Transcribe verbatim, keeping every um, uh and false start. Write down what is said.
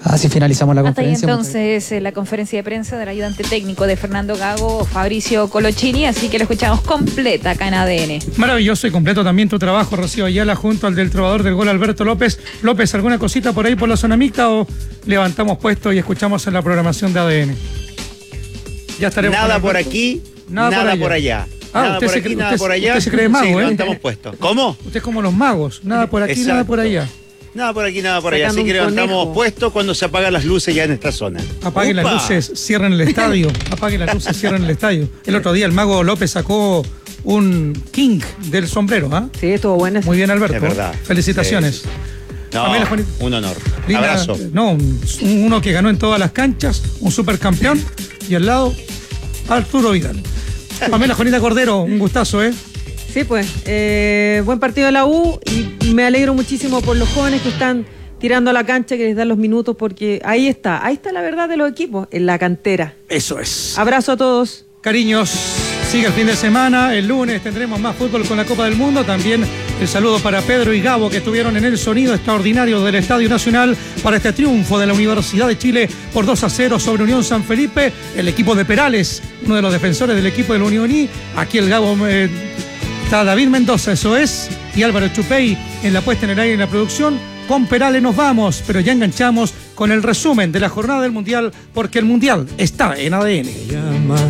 Así finalizamos la Hasta ahí conferencia. entonces eh, la conferencia de prensa del ayudante técnico de Fernando Gago, Fabricio Colochini, así que lo escuchamos completa acá en A D N. Maravilloso y completo también tu trabajo, Rocío Ayala, junto al del trovador del gol, Alberto López. López, ¿alguna cosita por ahí por la zona mixta o levantamos puesto y escuchamos en la programación de A D N? Ya estaremos. Nada por aquí, nada, nada por allá. Ah, nada usted por se, aquí, usted, nada por allá. Usted se cree mago, sí, ¿eh? levantamos puesto. ¿Cómo? Usted es como los magos, nada por aquí, Exacto. nada por allá. Nada por aquí, nada por allá. Sacando Así que un levantamos conejo. puesto cuando se apagan las luces ya en esta zona. Apaguen ¡Upa! las luces, cierren el estadio. Apaguen las luces, cierren el estadio. El otro día el mago López sacó un king del sombrero, ¿ah? Sí, estuvo buena. Muy bien, Alberto. Es verdad. Felicitaciones. Sí, sí. No, Pamela Juanita. un honor. Linda- Abrazo. No, un- uno que ganó en todas las canchas, un supercampeón, y al lado, Arturo Vidal. Pamela Juanita Cordero, un gustazo, ¿eh? Sí, pues, eh, buen partido de la U y me alegro muchísimo por los jóvenes que están tirando a la cancha, que les dan los minutos, porque ahí está, ahí está la verdad de los equipos, en la cantera. Eso es. Abrazo a todos. Cariños, sigue el fin de semana, el lunes tendremos más fútbol con la Copa del Mundo, también el saludo para Pedro y Gabo que estuvieron en el sonido extraordinario del Estadio Nacional para este triunfo de la Universidad de Chile por dos a cero sobre Unión San Felipe, el equipo de Perales, uno de los defensores del equipo de la Unión I, aquí el Gabo, eh, está David Mendoza, eso es, y Álvaro Chupey en la puesta en el aire y en la producción. Con Perales nos vamos, pero ya enganchamos con el resumen de la jornada del Mundial, porque el Mundial está en A D N.